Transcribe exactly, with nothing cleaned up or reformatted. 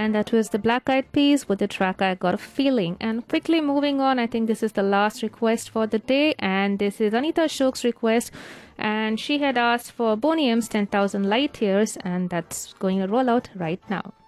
And that was the Black Eyed Peas with the track I Got a Feeling. And quickly moving on, I think this is the last request for the day, and this is Anita Ashok's request, and she had asked for Boney M's ten thousand Light Years, and that's going to roll out right now.